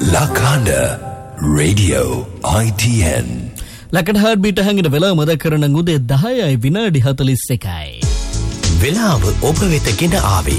Lakanda Radio ITN. ලකට හાર્ට්බීට් අහගෙන වෙලාව මතක් කරන උදේ 10:41. වෙලාව ඔබ වෙත ගෙන ආවේ